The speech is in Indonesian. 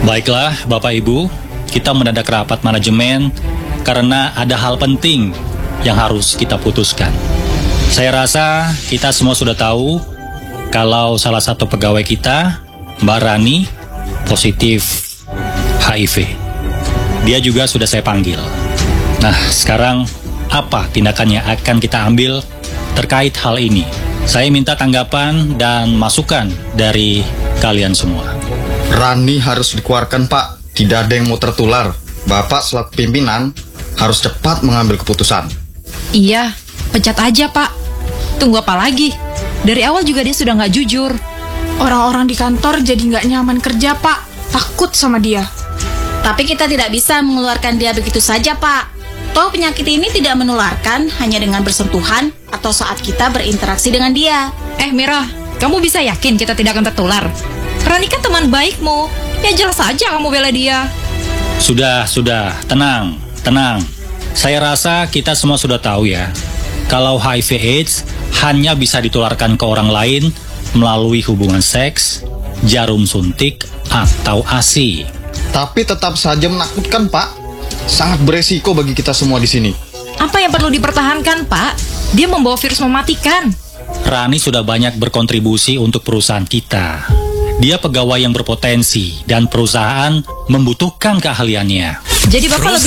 Baiklah, Bapak Ibu, kita mendadak rapat manajemen karena ada hal penting yang harus kita putuskan. Saya rasa kita semua sudah tahu kalau salah satu pegawai kita, Mbak Rani, positif HIV. Dia juga sudah saya panggil. Nah, sekarang apa tindakan yang akan kita ambil terkait hal ini? Saya minta tanggapan dan masukan dari kalian semua. Rani harus dikeluarkan, Pak. Tidak ada yang mau tertular. Bapak selaku pimpinan harus cepat mengambil keputusan. Iya, pecat aja, Pak. Tunggu apa lagi? Dari awal juga dia sudah nggak jujur. Orang-orang di kantor jadi nggak nyaman kerja, Pak. Takut sama dia. Tapi kita tidak bisa mengeluarkan dia begitu saja, Pak. Toh penyakit ini tidak menularkan hanya dengan bersentuhan atau saat kita berinteraksi dengan dia. Mira, kamu bisa yakin kita tidak akan tertular? Rani kan teman baikmu. Ya jelas saja kamu bela dia. Sudah, tenang. Saya rasa kita semua sudah tahu ya, kalau HIV AIDS hanya bisa ditularkan ke orang lain melalui hubungan seks, jarum suntik, atau ASI. Tapi tetap saja menakutkan, Pak. Sangat beresiko bagi kita semua di sini. Apa yang perlu dipertahankan, Pak? Dia membawa virus mematikan. Rani sudah banyak berkontribusi untuk perusahaan kita. Dia pegawai yang berpotensi dan perusahaan membutuhkan keahliannya. Jadi Bapak lebih